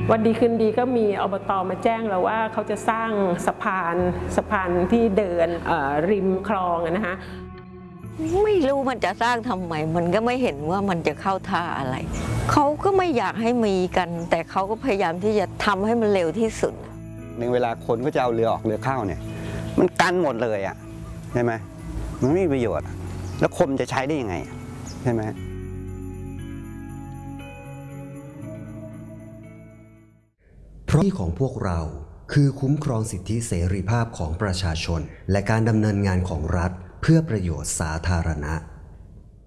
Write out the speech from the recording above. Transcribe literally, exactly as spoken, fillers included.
วันดีคืนดีก็มีอบต.มาแจ้งเราว่าเขาจะสร้างสะพานสะพานที่เดินริมคลองนะคะไม่รู้มันจะสร้างทำไมมันก็ไม่เห็นว่ามันจะเข้าท่าอะไรเขาก็ไม่อยากให้มีกันแต่เขาก็พยายามที่จะทำให้มันเร็วที่สุดในเวลาคนก็จะเอาเรือออกเรือเข้าเนี่ยมันกันหมดเลยอ่ะใช่ไหมมันไม่มีประโยชน์แล้วคมจะใช้ได้ยังไงใช่ไหมเพราะที่ของพวกเราคือคุ้มครองสิทธิเสรีภาพของประชาชนและการดำเนินงานของรัฐเพื่อประโยชน์สาธารณะ